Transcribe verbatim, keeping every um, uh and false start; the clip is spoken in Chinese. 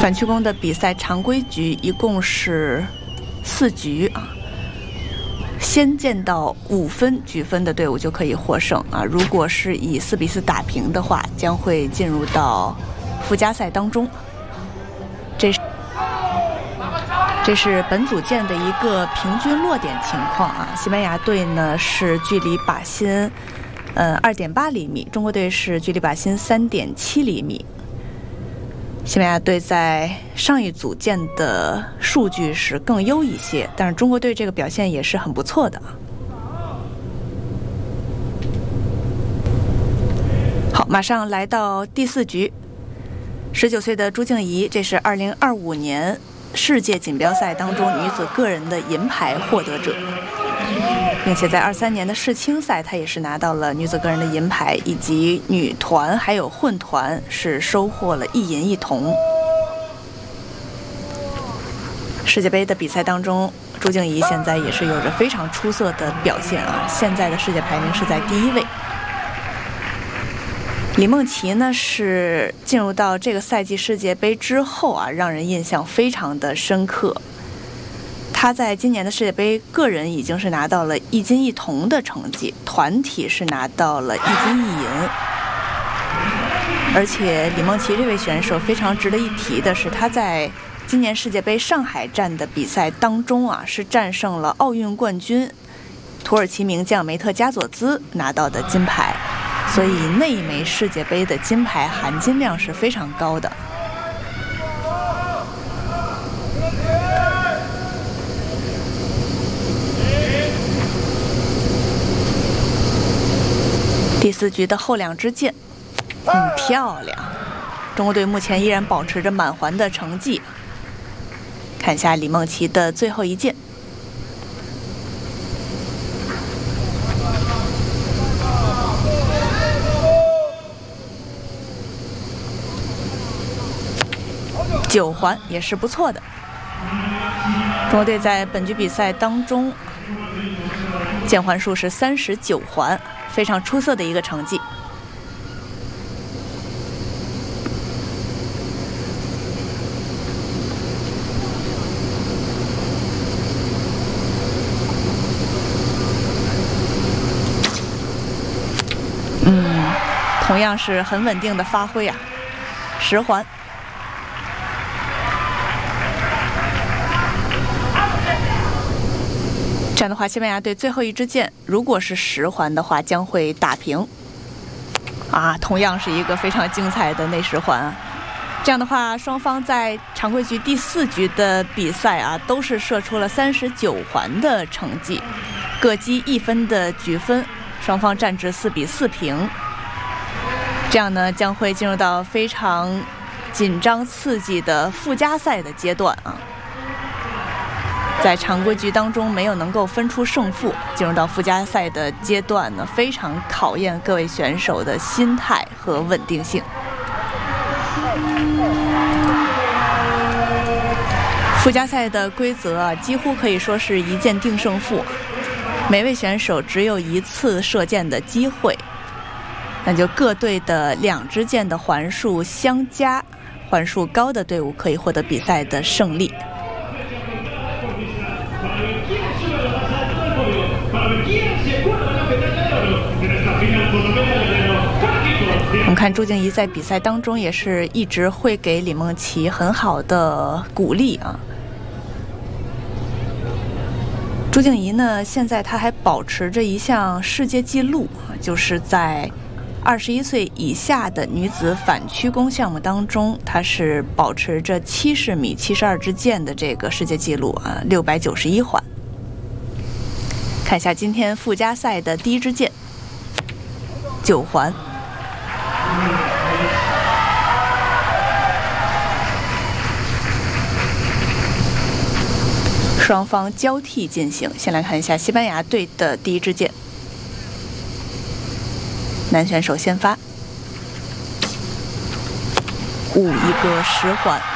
反曲弓的比赛常规局一共是四局啊，先见到五分局分的队伍就可以获胜啊。如果是以四比四打平的话，将会进入到附加赛当中。这是这是本组件的一个平均落点情况啊。西班牙队呢是距离靶心呃二点八厘米，中国队是距离靶心三点七厘米。西班牙队在上一组件的数据是更优一些，但是中国队这个表现也是很不错的。好，马上来到第四局，十九岁的朱静怡，这是二零二五年世界锦标赛当中女子个人的银牌获得者，并且在二三年的世青赛，她也是拿到了女子个人的银牌，以及女团还有混团是收获了一银一铜。世界杯的比赛当中，朱静怡现在也是有着非常出色的表现啊，现在的世界排名是在第一位。李梦琪呢是进入到这个赛季世界杯之后啊，让人印象非常的深刻。他在今年的世界杯个人已经是拿到了一金一铜的成绩，团体是拿到了一金一银。而且李梦琪这位选手非常值得一提的是，他在今年世界杯上海站的比赛当中啊，是战胜了奥运冠军土耳其名将梅特加佐兹拿到的金牌，所以那一枚世界杯的金牌含金量是非常高的。第四局的后两支箭，嗯，漂亮。中国队目前依然保持着满环的成绩。看一下李梦琪的最后一箭，九环也是不错的。中国队在本局比赛当中箭环数是三十九环，非常出色的一个成绩。嗯，同样是很稳定的发挥啊，十环。这样的话，西班牙队最后一支箭如果是十环的话，将会打平。啊，同样是一个非常精彩的内十环啊！这样的话，双方在常规局第四局的比赛啊，都是射出了三十九环的成绩，各积一分的局分，双方战至四比四平。这样呢，将会进入到非常紧张刺激的附加赛的阶段啊。在常规局当中没有能够分出胜负，进入到附加赛的阶段呢，非常考验各位选手的心态和稳定性。附加赛的规则啊，几乎可以说是一箭定胜负，每位选手只有一次射箭的机会，那就各队的两支箭的环数相加，环数高的队伍可以获得比赛的胜利。我们看朱静怡在比赛当中也是一直会给李梦琪很好的鼓励啊。朱静怡呢，现在她还保持着一项世界纪录，就是在二十一岁以下的女子反曲弓项目当中，她是保持着七十米七十二支箭的这个世界纪录啊，六百九十一环。看一下今天附加赛的第一支箭，九环。双方交替进行，先来看一下西班牙队的第一支箭，男选手先发，五一个十环。